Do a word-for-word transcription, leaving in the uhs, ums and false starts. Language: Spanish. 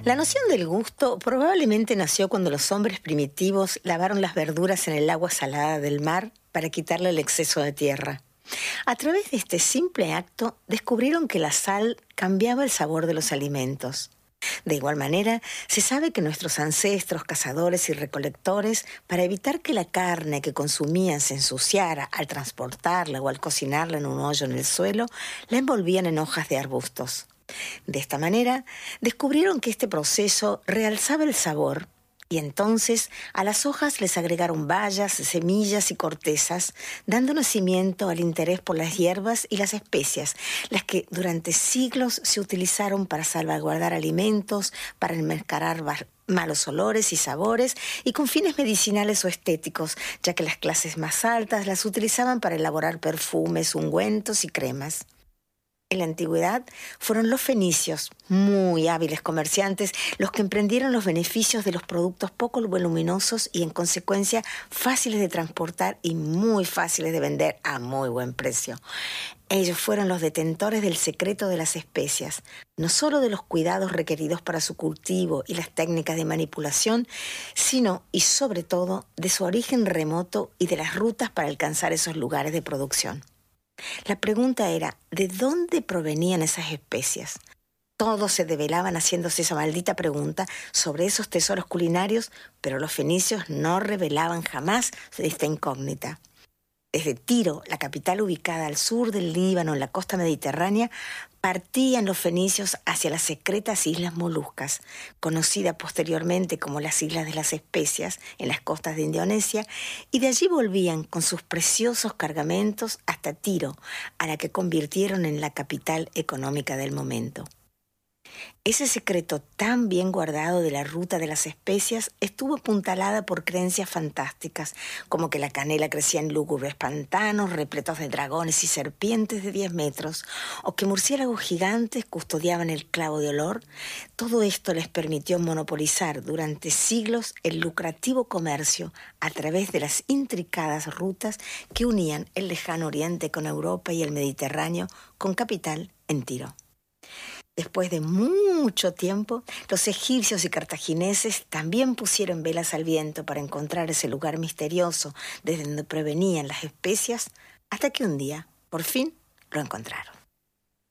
La noción del gusto probablemente nació cuando los hombres primitivos lavaron las verduras en el agua salada del mar para quitarle el exceso de tierra. A través de este simple acto descubrieron que la sal cambiaba el sabor de los alimentos. De igual manera, se sabe que nuestros ancestros cazadores y recolectores, para evitar que la carne que consumían se ensuciara al transportarla o al cocinarla en un hoyo en el suelo, la envolvían en hojas de arbustos. De esta manera, descubrieron que este proceso realzaba el sabor y entonces a las hojas les agregaron bayas, semillas y cortezas, dando nacimiento al interés por las hierbas y las especias, las que durante siglos se utilizaron para salvaguardar alimentos, para enmascarar malos olores y sabores y con fines medicinales o estéticos, ya que las clases más altas las utilizaban para elaborar perfumes, ungüentos y cremas. En la antigüedad fueron los fenicios, muy hábiles comerciantes, los que emprendieron los beneficios de los productos poco voluminosos y en consecuencia fáciles de transportar y muy fáciles de vender a muy buen precio. Ellos fueron los detentores del secreto de las especias, no solo de los cuidados requeridos para su cultivo y las técnicas de manipulación, sino y sobre todo de su origen remoto y de las rutas para alcanzar esos lugares de producción. La pregunta era, ¿de dónde provenían esas especias? Todos se develaban haciéndose esa maldita pregunta sobre esos tesoros culinarios, pero los fenicios no revelaban jamás esta incógnita. Desde Tiro, la capital ubicada al sur del Líbano, en la costa mediterránea, partían los fenicios hacia las secretas Islas Molucas, conocidas posteriormente como las Islas de las Especias, en las costas de Indonesia, y de allí volvían con sus preciosos cargamentos hasta Tiro, a la que convirtieron en la capital económica del momento. Ese secreto tan bien guardado de la ruta de las especias estuvo apuntalada por creencias fantásticas, como que la canela crecía en lúgubres pantanos repletos de dragones y serpientes de diez metros, o que murciélagos gigantes custodiaban el clavo de olor. Todo esto les permitió monopolizar durante siglos el lucrativo comercio a través de las intricadas rutas que unían el lejano oriente con Europa y el Mediterráneo, con capital en Tiro. Después de mucho tiempo, los egipcios y cartagineses también pusieron velas al viento para encontrar ese lugar misterioso desde donde provenían las especias, hasta que un día, por fin, lo encontraron.